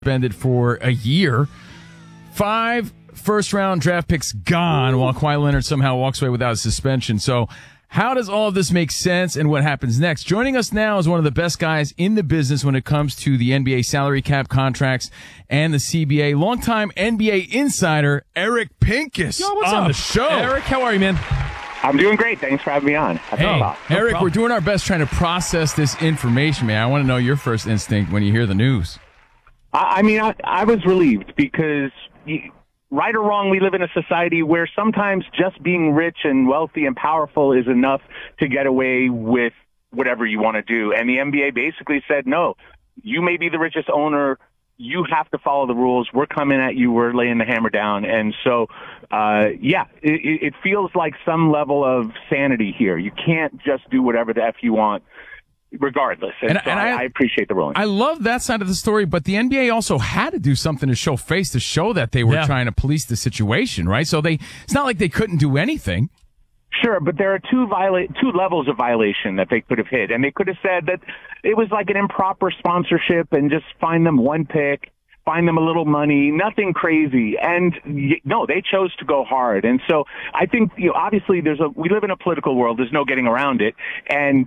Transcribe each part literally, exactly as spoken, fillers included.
suspended for a year. Five first-round draft picks gone while Kawhi Leonard somehow walks away without a suspension. So how does all of this make sense and what happens next? Joining us now is one of the best guys in the business when it comes to the N B A salary cap contracts and the C B A. Longtime N B A insider Eric Pincus Yo, what's on up? the show. Eric, how are you, man? I'm doing great. Thanks for having me on. Hey, no Eric, problem. we're doing our best trying to process this information, man. I want to know your first instinct when you hear the news. I, I mean, I, I was relieved because, you, right or wrong, we live in a society where sometimes just being rich and wealthy and powerful is enough to get away with whatever you want to do. And the N B A basically said, no, you may be the richest owner. You have to follow the rules. We're coming at you. We're laying the hammer down. And so, uh, yeah, it, it feels like some level of sanity here. You can't just do whatever the F you want, regardless. And, And- so and I, I- I appreciate the ruling. I love that side of the story, but the N B A also had to do something to show face to show that they were Yeah. trying to police the situation, right? So they, it's not like they couldn't do anything. Sure, but there are two viola- two levels of violation that they could have hit, and they could have said that it was like an improper sponsorship and just find them one pick, find them a little money, nothing crazy. And y- no, they chose to go hard. And so I think, you know, obviously there's a we live in a political world. There's no getting around it. And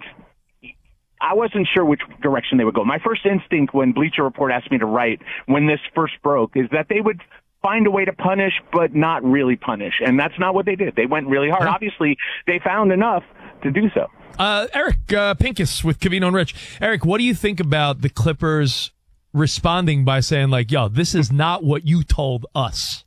I wasn't sure which direction they would go. My first instinct when Bleacher Report asked me to write when this first broke is that they would find a way to punish, but not really punish. And that's not what they did. They went really hard. Yeah. Obviously, they found enough to do so. Uh, Eric uh, Pincus with Covino and Rich. Eric, what do you think about the Clippers responding by saying, like, yo, this is not what you told us?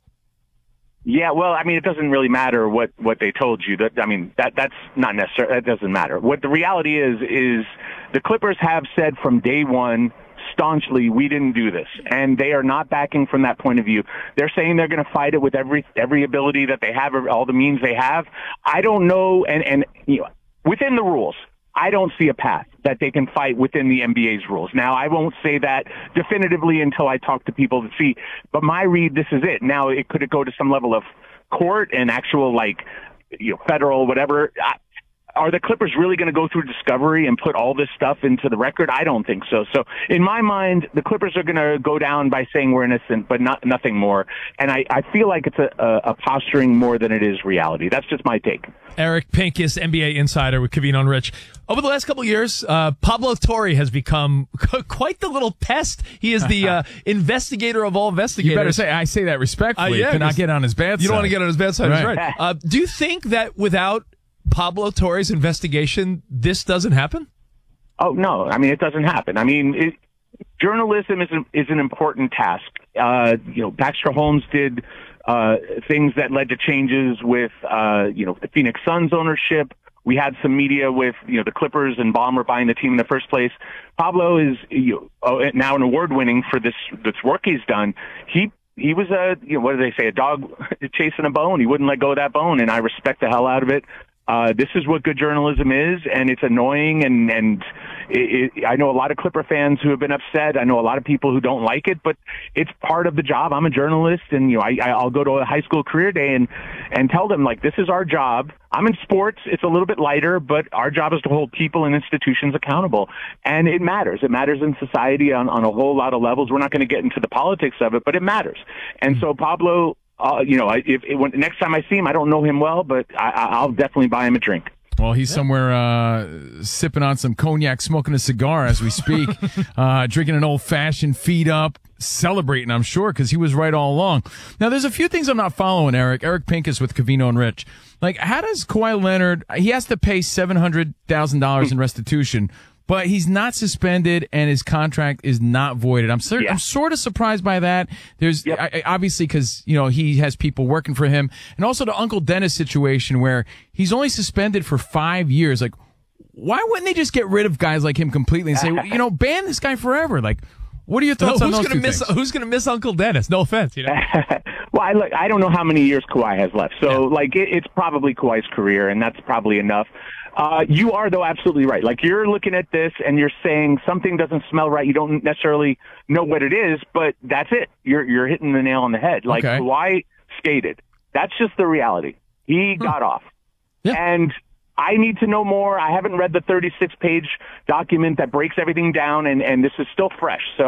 Yeah, well, I mean, it doesn't really matter what, what they told you. That I mean, that that's not necessary. That doesn't matter. What the reality is is the Clippers have said from day one staunchly, we didn't do this, and they are not backing from that point of view. They're saying they're going to fight it with every every ability that they have, all the means they have. I don't know, and and you know, within the rules, I don't see a path that they can fight within the N B A's rules. Now, I won't say that definitively until I talk to people to see, but my read, this is it. Now, it could it go to some level of court and actual, like, you know, federal, whatever. I, Are the Clippers really going to go through discovery and put all this stuff into the record? I don't think so. So in my mind, the Clippers are going to go down by saying we're innocent, but not nothing more. And I, I feel like it's a, a, a posturing more than it is reality. That's just my take. Eric Pincus, N B A insider with Covino and Rich. Over the last couple of years, uh, Pablo Torre has become quite the little pest. He is the uh, investigator of all investigators. You better say, I say that respectfully, Uh, yeah, to not 'cause get on his bad side. You don't want to get on his bad side, Right. that's right. Uh, do you think that without Pablo Torre's investigation, this doesn't happen? Oh, no. I mean, it doesn't happen. I mean, it, journalism is, an- is an important task. Uh, you know, Baxter Holmes did uh, things that led to changes with, uh, you know, the Phoenix Suns ownership. We had some media with, you know, the Clippers and Ballmer buying the team in the first place. Pablo is, you know, now an award winning for this, this work he's done. He He was a, you know, what do they say, a dog chasing a bone. He wouldn't let go of that bone, and I respect the hell out of it. Uh, this is what good journalism is, and it's annoying, and, and it, it, I know a lot of Clipper fans who have been upset. I know a lot of people who don't like it, but it's part of the job. I'm a journalist, and, you know, I, I'll go to a high school career day and, and tell them, like, this is our job. I'm in sports. It's a little bit lighter, but our job is to hold people and institutions accountable. And it matters. It matters in society on, on a whole lot of levels. We're not going to get into the politics of it, but it matters. And so Pablo, Uh, you know, I- if, if when, next time I see him, I don't know him well, but I, I- I'll definitely buy him a drink. Well, he's somewhere uh, sipping on some cognac, smoking a cigar as we speak, uh, drinking an old-fashioned, feet up, celebrating, I'm sure, because he was right all along. Now, there's a few things I'm not following, Eric. Eric Pincus with Covino and Rich. Like, how does Kawhi Leonard, he has to pay seven hundred thousand dollars in restitution, but he's not suspended and his contract is not voided. I'm, sur- Yeah. I'm sort of surprised by that. There's Yep. I, I- obviously because, you know, he has people working for him, and also the Uncle Dennis situation where he's only suspended for five years. Like, why wouldn't they just get rid of guys like him completely and say, you know, ban this guy forever? Like, what are your thoughts No, on who's those gonna two miss? things? Who's going to miss Uncle Dennis? No offense, you know. Well, I, look, I don't know how many years Kawhi has left. So, like, it, it's probably Kawhi's career, and that's probably enough. Uh, you are, though, absolutely right. Like, you're looking at this, and you're saying something doesn't smell right. You don't necessarily know what it is, but that's it. You're you're hitting the nail on the head. Like, Okay. Kawhi skated. That's just the reality. He got off. Yeah. And I need to know more. I haven't read the thirty-six page document that breaks everything down, and, and this is still fresh. So,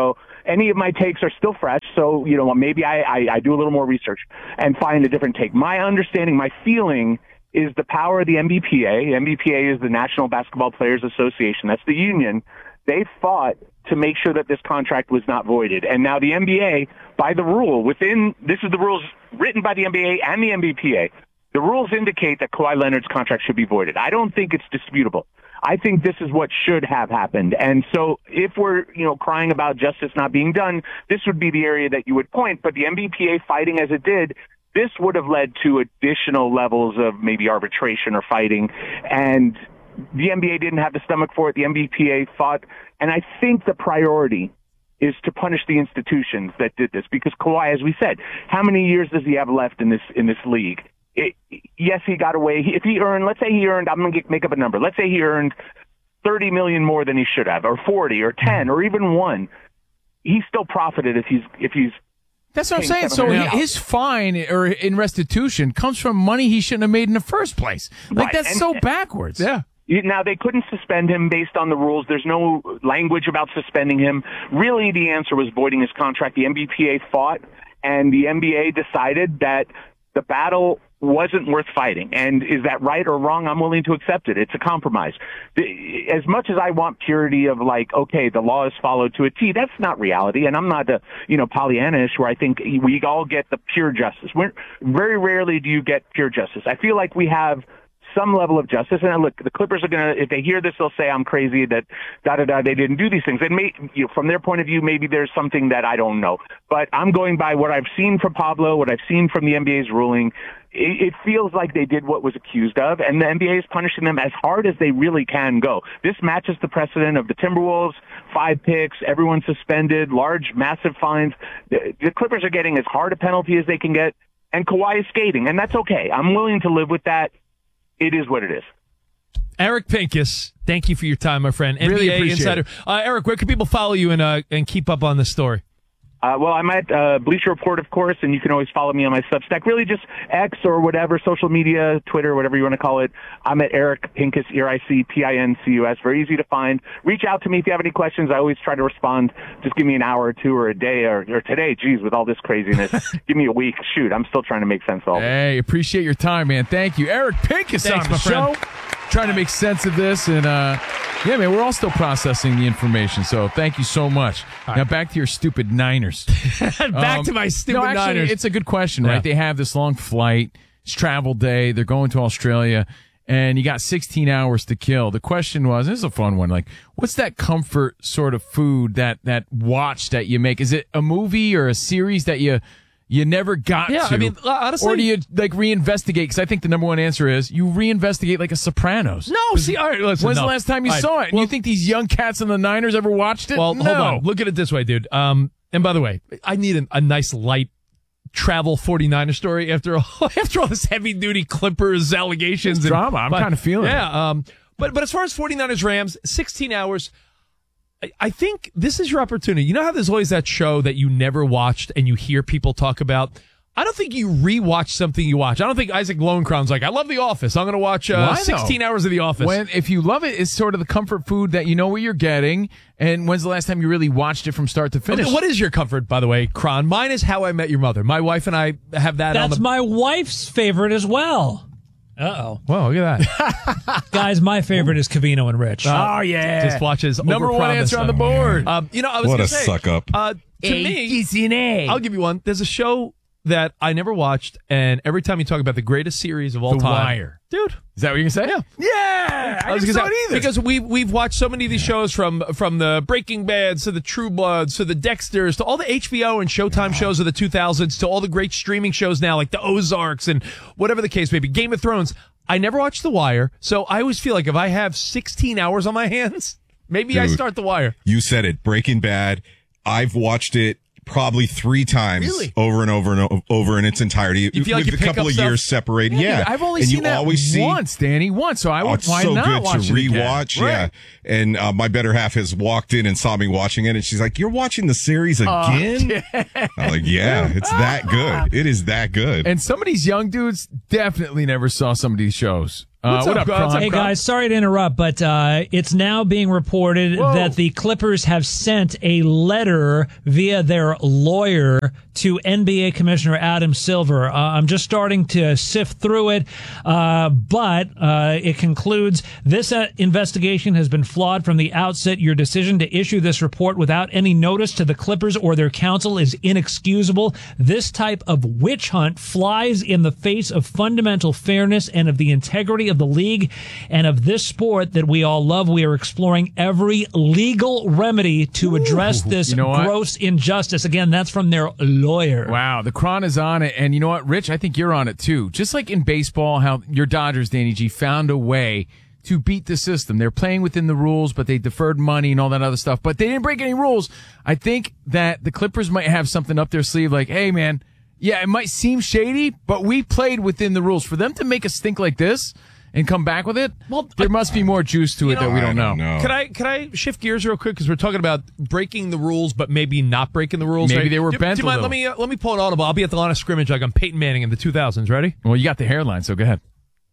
any of my takes are still fresh. So, you know, maybe I, I, I do a little more research and find a different take. My understanding, my feeling is the power of the N B P A. N B P A is the National Basketball Players Association. That's the union. They fought to make sure that this contract was not voided. And now the N B A, by the rule, within, this is the rules written by the N B A and the N B P A, the rules indicate that Kawhi Leonard's contract should be voided. I don't think it's disputable. I think this is what should have happened. And so if we're, you know, crying about justice not being done, this would be the area that you would point. But the N B P A fighting as it did, this would have led to additional levels of maybe arbitration or fighting. And the N B A didn't have the stomach for it. The N B P A fought. And I think the priority is to punish the institutions that did this. Because Kawhi, as we said, how many years does he have left in this in this league? It, yes, he got away. If he earned, let's say he earned, I'm going to make up a number. Let's say he earned thirty million more than he should have, or forty, or ten, or even one. He still profited if he's if he's. That's what I'm saying. So his fine or in restitution comes from money he shouldn't have made in the first place. Like Right. that's And- so backwards. Yeah. Now, they couldn't suspend him based on the rules. There's no language about suspending him. Really, the answer was voiding his contract. The N B P A fought, and the N B A decided that the battle wasn't worth fighting. And is that right or wrong? I'm willing to accept it. It's a compromise. The- As much as I want purity of like, okay, the law is followed to a T, that's not reality. And I'm not a, you know, Pollyannish where I think we all get the pure justice. We're, very rarely do you get pure justice. I feel like we have some level of justice. And look, the Clippers are going to, if they hear this, they'll say I'm crazy that da da da they didn't do these things. And may, you know, from their point of view, maybe there's something that I don't know. But I'm going by what I've seen from Pablo, what I've seen from the N B A's ruling. It, it feels like they did what was accused of, and the N B A is punishing them as hard as they really can go. This matches the precedent of the Timberwolves, five picks, everyone suspended, large, massive fines. The, the Clippers are getting as hard a penalty as they can get, and Kawhi is skating, and that's okay. I'm willing to live with that. It is what it is. Eric Pincus, thank you for your time, my friend. Really N B A appreciate Insider. it. Uh, Eric, where can people follow you and uh, and keep up on this story? Uh, well, I'm at uh, Bleacher Report, of course, and you can always follow me on my Substack. Really just X or whatever, social media, Twitter, whatever you want to call it. I'm at Eric Pincus, E R I C P I N C U S. Very easy to find. Reach out to me if you have any questions. I always try to respond. Just give me an hour or two or a day or, or today. Geez, with all this craziness, give me a week. Shoot, I'm still trying to make sense of all of it. Hey, appreciate your time, man. Thank you. Eric Pincus Thanks, on the my friend. show. Trying to make sense of this. And, uh, yeah, man, we're all still processing the information. So thank you so much. All Now right. back to your stupid Niners. Back Um, to my stupid no, actually, Niners. it's a good question, Yeah. right? They have this long flight. It's travel day. They're going to Australia. And you got sixteen hours to kill. The question was, this is a fun one. Like, what's that comfort sort of food, that, that watch that you make? Is it a movie or a series that you, you never got Yeah, to? I mean, uh, honestly- Or do you, like, reinvestigate? Because I think the number one answer is you reinvestigate like a Sopranos. No, see, all right, listen. When's no. the last time you All right, saw it? And well- you think these young cats in the Niners ever watched it? Well, no. hold on. Look at it this way, dude. Um, and by the way, I need a, a nice light travel 49er story after all, after all this heavy duty Clippers allegations It's and drama. I'm but- kinda feeling it. Yeah. Um, but but as far as 49ers Rams, sixteen hours. I, I think this is your opportunity. You know how there's always that show that you never watched and you hear people talk about. I don't think you rewatch something you watch. I don't think Isaac Lowenkron's like, I love The Office. I'm going to watch uh, Why, though? sixteen hours of The Office. When, if you love it, it's sort of the comfort food that you know what you're getting. And when's the last time you really watched it from start to finish? Okay, what is your comfort, by the way, Kron? Mine is How I Met Your Mother. My wife and I have that on That's the... my wife's favorite as well. Uh-oh. Whoa, look at that. Guys, my favorite is Cavino and Rich. Oh, yeah. Just watches Number one Overpromise answer on the on- board. Um, you know, I was What gonna a say, suck up. Uh, to me, I'll give you one. There's a show that I never watched, and every time you talk about the greatest series of all The time, Wire. dude. Is that what you're going to say? Yeah. Yeah. I, I was never gonna saw say, it either. because we've we've watched so many of these shows from from the Breaking Bads to the True Bloods to the Dexters to all the H B O and Showtime shows of the two thousands to all the great streaming shows now like the Ozarks and whatever the case may be, Game of Thrones. I never watched The Wire, so I always feel like if I have sixteen hours on my hands, maybe I Dude. start The Wire. You said it. Breaking Bad. I've watched it probably three times Really? over and over and o- over in its entirety. You feel like with you a pick couple up of stuff? years separated. Yeah, I've only and seen you that always see, once, Danny. Once. So I Oh, would, it's why so not good watch to it again? rewatch. Right. Yeah, and uh, my better half has walked in and saw me watching it, and she's like, "You're watching the series again?" I'm like, "Yeah, it's that good. It is that good." And some of these young dudes definitely never saw some of these shows. Uh, What's what up, up, Kron? Kron? Hey guys, sorry to interrupt, but uh, it's now being reported Whoa. that the Clippers have sent a letter via their lawyer to N B A Commissioner Adam Silver. Uh, I'm just starting to sift through it, uh, but uh, it concludes this uh, investigation has been flawed from the outset. Your decision to issue this report without any notice to the Clippers or their counsel is inexcusable. This type of witch hunt flies in the face of fundamental fairness and of the integrity of the league and of this sport that we all love. We are exploring every legal remedy to address this You know what? gross injustice. Again, that's from their lawyer. Wow, the Cron is on it. And you know what, Rich? I think you're on it too. Just like in baseball, how your Dodgers, Danny G, found a way to beat the system. They're playing within the rules, but they deferred money and all that other stuff. But they didn't break any rules. I think that the Clippers might have something up their sleeve like, hey, man, yeah, it might seem shady, but we played within the rules. For them to make us think like this and come back with it, well, there must be more juice to it know, that we don't I know. don't know. Can I can I shift gears real quick because we're talking about breaking the rules, but maybe not breaking the rules. Maybe right? they were do, bent Do you a mind? little. Let me uh, let me pull an audible. I'll be at the line of scrimmage like I'm Peyton Manning in the two thousands. Ready? Well, you got the hairline, so go ahead.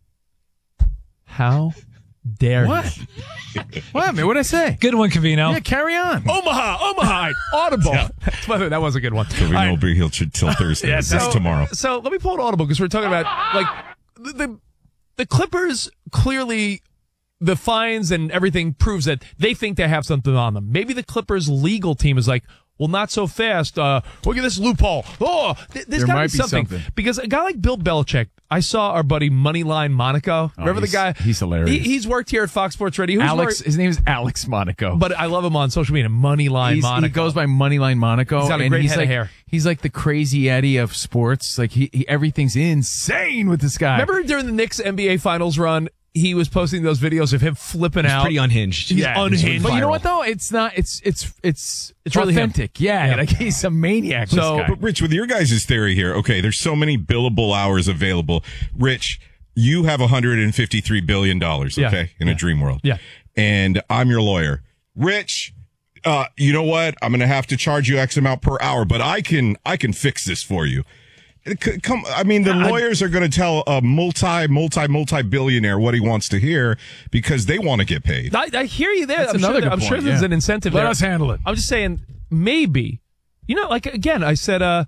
How dare What? you? What, man? What'd I say? Good one, Cavino. Yeah, carry on. Omaha, Omaha, audible. By the way, that was a good one. So we All right. won't be here till Thursday. Yeah, That's so, tomorrow. So let me pull an audible because we're talking about like the, the the Clippers clearly. The fines and everything proves that they think they have something on them. Maybe the Clippers legal team is like, well, not so fast. Uh, look at this loophole. Oh, th- there's There got to might be be something. something. Because a guy like Bill Belichick, I saw our buddy Moneyline Monaco. Remember the he's- guy? he's hilarious. He, he's worked here at Fox Sports Radio. Who's Alex, worked- his name is Alex Monaco. but I love him on social media. Moneyline He's- Monaco. he goes by Moneyline Monaco. He's got a and great he's head of like, hair. He's like the crazy Eddie of sports. Like he, he everything's insane with this guy. Remember during the Knicks N B A Finals run, he was posting those videos of him flipping He's out. pretty unhinged. He's Yeah, unhinged. But you know viral. what though? It's not. It's it's it's It's really him. authentic. Yeah, Yeah. like he's a maniac. So, this guy. But Rich, with your guys' theory here, okay, there's so many billable hours available. Rich, you have one hundred fifty-three billion dollars, Yeah. okay, in a dream world. Yeah. And I'm your lawyer. Rich, uh, you know what? I'm going to have to charge you X amount per hour, but I can, I can fix this for you. It could Come, I mean, the lawyers are going to tell a multi, multi, multi billionaire what he wants to hear because they want to get paid. I, I hear you there. That's I'm another sure, good I'm sure point, there's yeah. an incentive Let there. us handle it. I'm just saying, maybe, you know, like, again, I said, uh,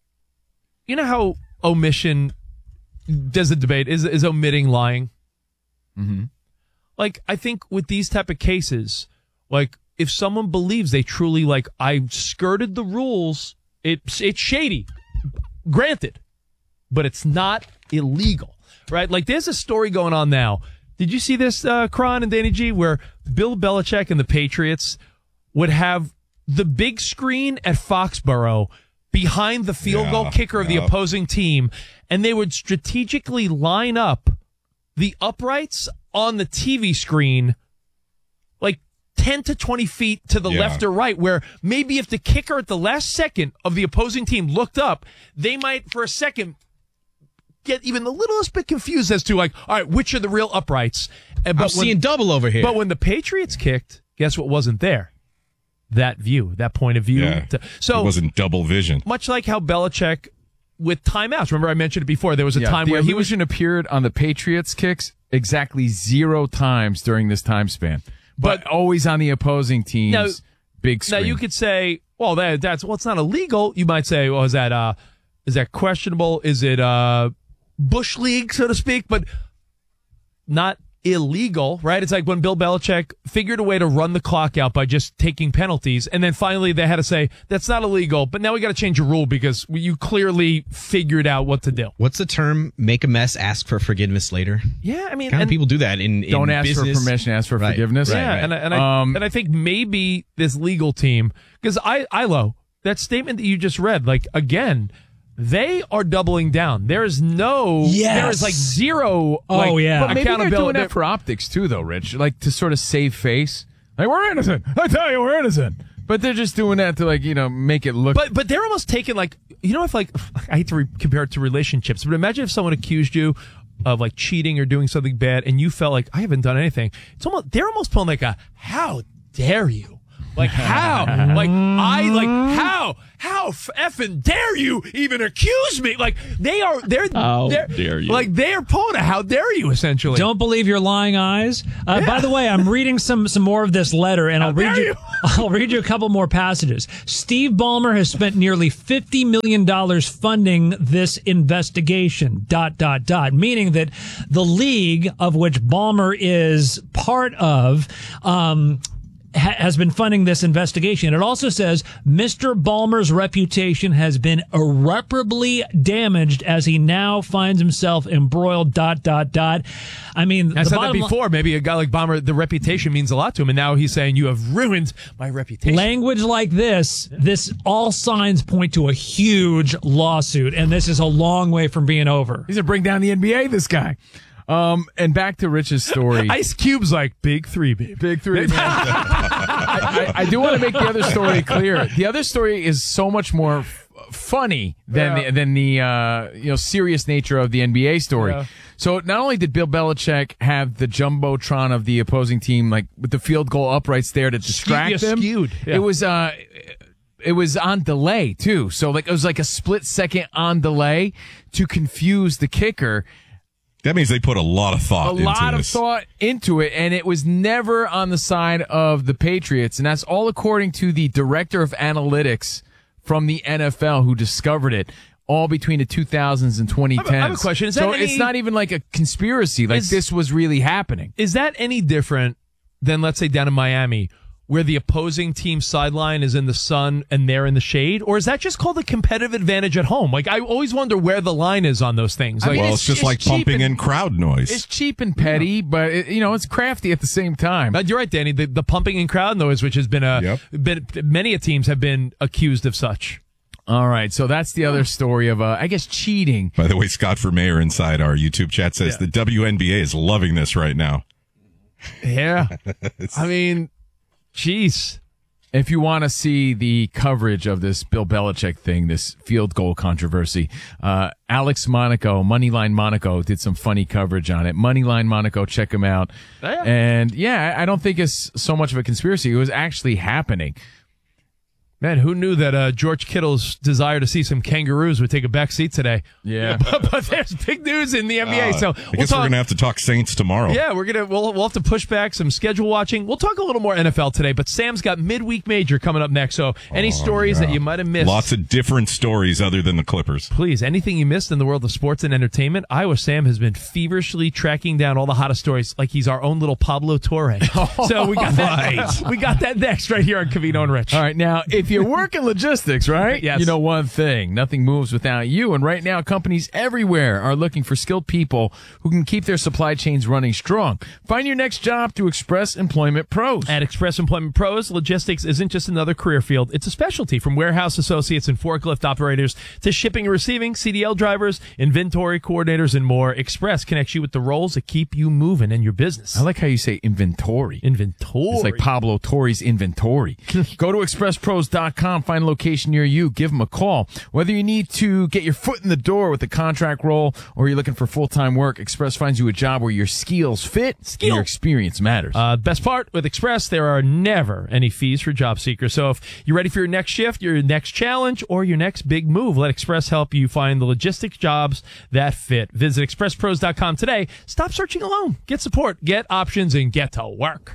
you know how omission, there's a debate, is, is omitting lying? Mm-hmm. Like, I think with these type of cases, like, if someone believes they truly, like, I skirted the rules, it's, it's shady. Granted. But it's not illegal, right? Like, there's a story going on now. Did you see this, uh, Cron and Danny G, where Bill Belichick and the Patriots would have the big screen at Foxborough behind the field Yeah, goal kicker of the yeah. opposing team, and they would strategically line up the uprights on the T V screen like ten to twenty feet to the Yeah. left or right, where maybe if the kicker at the last second of the opposing team looked up, they might for a second get even the littlest bit confused as to like, all right, which are the real uprights? And, I'm but when, seeing double over here. but when the Patriots kicked, guess what wasn't there? That view, that point of view. Yeah. To- so it wasn't double vision. much like how Belichick with timeouts. Remember, I mentioned it before. There was a Yeah, time the where he was. illusion appeared on the Patriots kicks exactly zero times during this time span, but, But- always on the opposing team's Now- big Now screen. you could say, well, that that's well, it's not illegal. You might say, well, is that uh, is that questionable? Is it uh, bush league, so to speak? But not illegal, right? It's like when Bill Belichick figured a way to run the clock out by just taking penalties, and then finally they had to say that's not illegal. But now we got to change a rule because you clearly figured out what to do. What's the term? Make a mess, ask for forgiveness later. Yeah, I mean, Kind of and- people do that in, in Don't ask business. for permission, ask for Right, forgiveness. right, Yeah, right. and I, and I Um, and I think maybe this legal team, because I Ilo, that statement that you just read, like again, they are doubling down. There is no, Yes. there is like zero. Oh, like, yeah. But maybe they're accountability. doing that for optics too, though, Rich. Like to sort of save face. Like we're innocent. I tell you, we're innocent. But they're just doing that to like you know make it look. But but they're almost taking like you know if like I hate to re- compare it to relationships, but imagine if someone accused you of like cheating or doing something bad, and you felt like I haven't done anything. It's almost they're almost pulling like a how dare you. Like how? Like I like how? How f- effing dare you even accuse me? Like they are they're How they're, dare you. Like they're POTA. How dare you? Essentially. Don't believe your lying eyes. Uh, Yeah. By the way, I'm reading some some more of this letter, and I'll read dare you. you. I'll read you a couple more passages. Steve Ballmer has spent nearly fifty million dollars funding this investigation. Dot dot dot. Meaning that the league of which Ballmer is part of. Um, ha- has been funding this investigation. It also says Mister Ballmer's reputation has been irreparably damaged as he now finds himself embroiled. Dot dot dot. I mean, I the said that bottom li- before. Maybe a guy like Ballmer, the reputation means a lot to him, and now he's saying you have ruined my reputation. language like this, this all signs point to a huge lawsuit, and this is a long way from being over. He's gonna bring down the N B A. This guy. Um, and back to Rich's story. Ice Cube's like big three, baby. Big three. Man. I, I, I do want to make the other story clear. The other story is so much more f- funny than Yeah. the, than the uh, you know serious nature of the N B A story. Yeah. So not only did Bill Belichick have the jumbotron of the opposing team, like with the field goal uprights there to distract yeah, them, skewed. Yeah. it was uh, it was on delay too. So like it was like a split second on delay to confuse the kicker. That means they put a lot of thought a into lot of this. thought into it, and it was never on the side of the Patriots, and that's all according to the director of analytics from the N F L who discovered it all between the two thousands and twenty tens. I have a- I have a question. Is so that any- it's not even like a conspiracy. Like Is- this was really happening. Is that any different than, let's say, down in Miami, where the opposing team sideline is in the sun and they're in the shade? Or is that just called a competitive advantage at home? Like, I always wonder where the line is on those things. I Like, mean, well, it's- it's, just it's like cheap pumping and- in crowd noise. It's cheap and petty, but it, you know it's crafty at the same time. But you're right, Danny. The, the pumping in crowd noise, which has been a, Yep. been, many teams have been accused of such. All right, so that's the other story of uh, I guess cheating. By the way, Scott Vermeer inside our YouTube chat says the W N B A is loving this right now. Yeah. I mean, jeez. If you want to see the coverage of this Bill Belichick thing, this field goal controversy, uh, Alex Monaco, Moneyline Monaco, did some funny coverage on it. Moneyline Monaco, check him out. Oh, yeah. And yeah, I don't think it's so much of a conspiracy. It was actually happening. Man, who knew that uh, George Kittle's desire to see some kangaroos would take a back seat today? Yeah. but, but there's big news in the N B A. Uh, so I we'll guess talk, we're going to have to talk Saints tomorrow. Yeah, we're gonna we'll we'll have to push back some schedule watching. We'll talk a little more N F L today, but Sam's got midweek major coming up next. So any Oh, stories yeah. that you might have missed? Lots of different stories other than the Clippers. Please, anything you missed in the world of sports and entertainment, Iowa Sam has been feverishly tracking down all the hottest stories like he's our own little Pablo Torre. So we got that. We got that next right here on Covino and Rich. All right, now, if you're working logistics, right? Yes. You know one thing, nothing moves without you. And right now, companies everywhere are looking for skilled people who can keep their supply chains running strong. Find your next job through Express Employment Pros. At Express Employment Pros, logistics isn't just another career field. It's a specialty, from warehouse associates and forklift operators to shipping and receiving, C D L drivers, inventory coordinators, and more. Express connects you with the roles that keep you moving in your business. I like how you say inventory. Inventory. It's like Pablo Torre's inventory. Go to express pros dot com, find a location near you, give them a call. Whether you need to get your foot in the door with a contract role or you're looking for full-time work, Express finds you a job where your skills fit and your experience matters. Uh, best part with Express, there are never any fees for job seekers. So if you're ready for your next shift, your next challenge, or your next big move, let Express help you find the logistics jobs that fit. Visit express pros dot com today. Stop searching alone. Get support, get options, and get to work.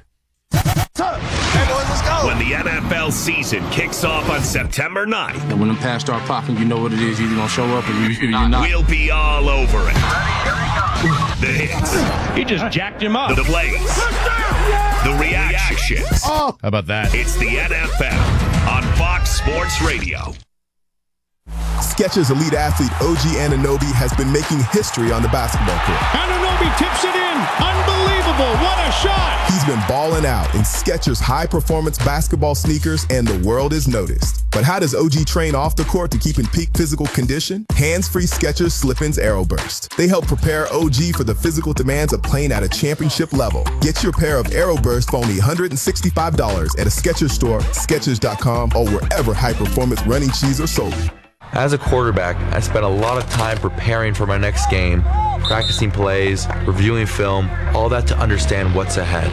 When the N F L season kicks off on September ninth, And when them pads start popping, you know what it is. You're either going to show up or, you, or you're not. we'll be all over it. The hits, He just jacked him up. the plays, the reactions. How about that? It's the N F L on Fox Sports Radio. Skechers elite athlete O G Anunoby has been making history on the basketball court. Anunoby tips it in. Unbelievable. What a shot. He's been balling out in Skechers high-performance basketball sneakers, and the world is noticed. But how does O G train off the court to keep in peak physical condition? Hands-free Skechers Slip-ins Aeroburst. They help prepare O G for the physical demands of playing at a championship level. Get your pair of Aeroburst for only one hundred sixty-five dollars at a Skechers store, skechers dot com, or wherever high-performance running shoes are sold. As a quarterback, I spent a lot of time preparing for my next game, practicing plays, reviewing film, all that to understand what's ahead.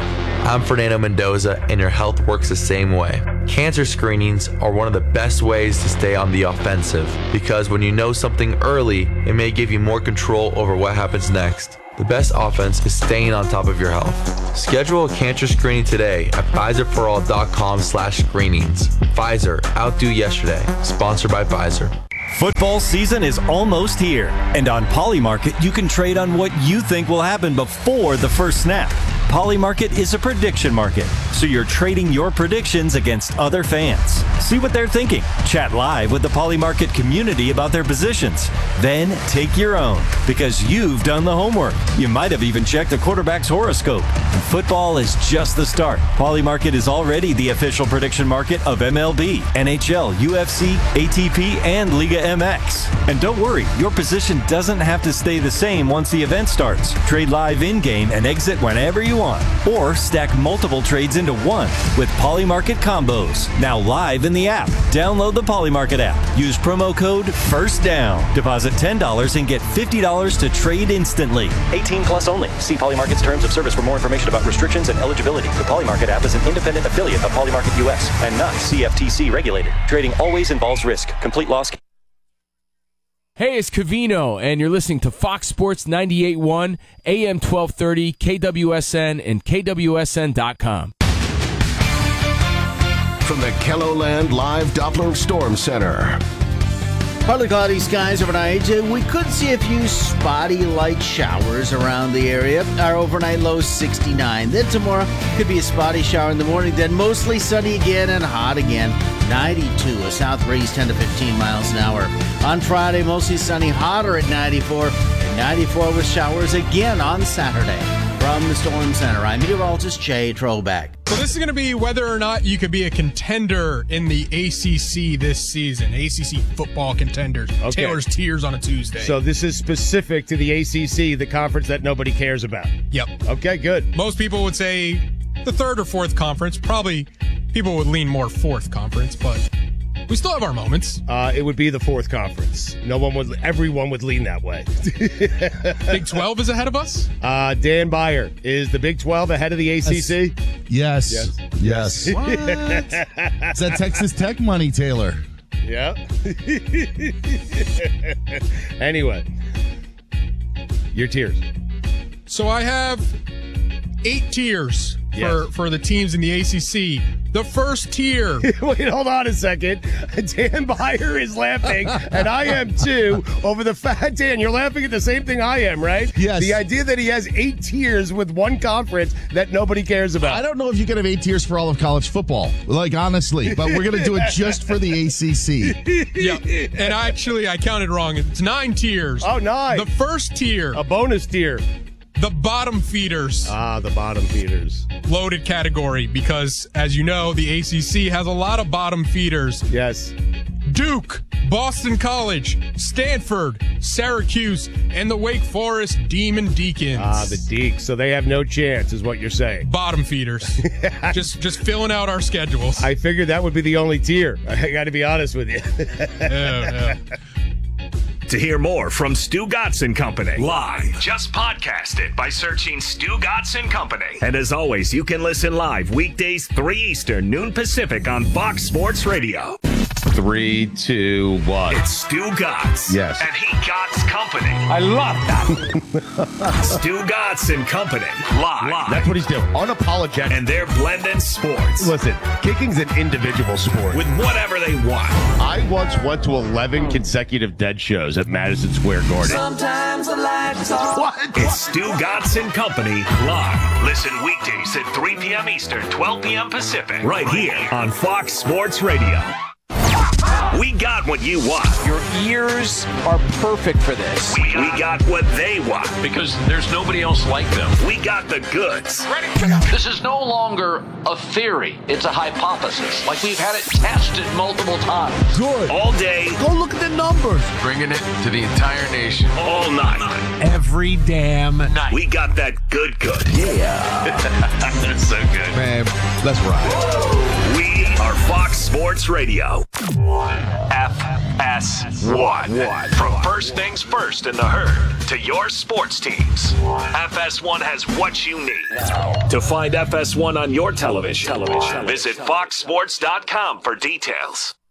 I'm Fernando Mendoza, and your health works the same way. Cancer screenings are one of the best ways to stay on the offensive, because when you know something early, it may give you more control over what happens next. The best offense is staying on top of your health. Schedule a cancer screening today at Pfizer For All dot com slash screenings. Pfizer, outdo yesterday. Sponsored by Pfizer. Football season is almost here, and on Polymarket, you can trade on what you think will happen before the first snap. Polymarket is a prediction market, so you're trading your predictions against other fans. See what they're thinking. Chat live with the Polymarket community about their positions. Then take your own, because you've done the homework. You might have even checked a quarterback's horoscope. And football is just the start. Polymarket is already the official prediction market of M L B, N H L, U F C, A T P, and Liga M X. And don't worry, your position doesn't have to stay the same once the event starts. Trade live in-game and exit whenever you want. Or stack multiple trades into one with Polymarket combos. Now live in the app. Download the Polymarket app. Use promo code FIRSTDOWN. Deposit ten dollars and get fifty dollars to trade instantly. eighteen plus only. See Polymarket's terms of service for more information about restrictions and eligibility. The Polymarket app is an independent affiliate of Polymarket U S and not C F T C regulated. Trading always involves risk. Complete loss. Hey, it's Covino, and you're listening to Fox Sports ninety-eight point one, A M twelve thirty, K W S N, and K W S N dot com. From the KELOLAND Live Doppler Storm Center. Partly cloudy skies overnight. We could see a few spotty light showers around the area. Our overnight low sixty-nine. Then tomorrow could be a spotty shower in the morning. Then mostly sunny again and hot again. ninety-two. A south breeze ten to fifteen miles an hour. On Friday, mostly sunny, hotter at ninety-four. And ninety-four with showers again on Saturday. From the Storm Center, I'm meteorologist Jay Troback. So this is going to be whether or not you could be a contender in the A C C this season. A C C football contenders. Okay. Taylor's Tiers on a Tuesday. So this is specific to the A C C, the conference that nobody cares about. Yep. Okay, good. Most people would say the third or fourth conference. Probably people would lean more fourth conference, but we still have our moments. Uh, it would be the fourth conference. No one would, everyone would lean that way. Big twelve is ahead of us? Uh, Dan Beyer, is the Big twelve ahead of the A C C? Yes. Yes. Yes. What? It's that Texas Tech money, Taylor. Yeah. Anyway, your tiers. So I have eight tiers for, Yes. for the teams in the A C C. The first tier. Wait, hold on a second. Dan Beyer is laughing, and I am too, over the fact, Dan, you're laughing at the same thing I am, right? Yes. The idea that he has eight tiers with one conference that nobody cares about. I don't know if you can have eight tiers for all of college football, like, honestly, but we're going to do it just for the A C C. Yeah, and actually, I counted wrong. It's nine tiers. Oh, nine. The first tier. A bonus tier. The bottom feeders. Ah, the bottom feeders. Loaded category because, as you know, the A C C has a lot of bottom feeders. Yes. Duke, Boston College, Stanford, Syracuse, and the Wake Forest Demon Deacons. Ah, the Deeks. So they have no chance, is what you're saying. Bottom feeders. just just filling out our schedules. I figured that would be the only tier. I got to be honest with you. no, no. To hear more from Stu Gatz and Company live, just podcast it by searching Stu Gatz and Company. And as always, you can listen live weekdays three Eastern, noon Pacific on Fox Sports Radio. Three, two, one. It's Stu Gatz. Yes. And he Gatz Company. I love that. Stu Gatz and Company live. live. That's what he's doing. Unapologetic. And they're blending sports. Listen, kicking's an individual sport. With whatever they want. I once went to eleven consecutive dead shows at Madison Square Garden. Sometimes the lights off. What? It's Stu Gatz and Company live. Listen weekdays at three p.m. Eastern, twelve p.m. Pacific. Right here on Fox Sports Radio. We got what you want. Your ears are perfect for this. We, we got what they want. Because there's nobody else like them. We got the goods. Ready? This is no longer a theory. It's a hypothesis. Like we've had it tested multiple times. Good. All day. Go look at the numbers. Bringing it to the entire nation. All night. Every damn night. We got that good good. Yeah. That's so good. Man, let's ride. We are Fox Sports Radio. F S one. From first things first in the herd to your sports teams, F S one has what you need. To find F S one on your television, television. visit fox sports dot com for details.